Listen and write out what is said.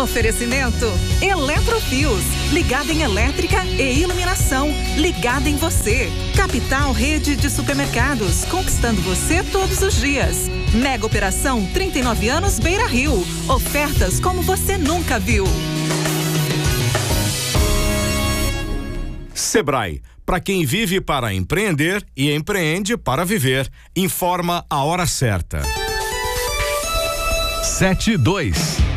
Oferecimento Eletrofios, ligada em elétrica e iluminação, ligada em você. Capital Rede de Supermercados, conquistando você todos os dias. Mega Operação 39 anos Beira Rio, ofertas como você nunca viu. Sebrae, para quem vive para empreender e empreende para viver. Informa a hora certa. 7:02.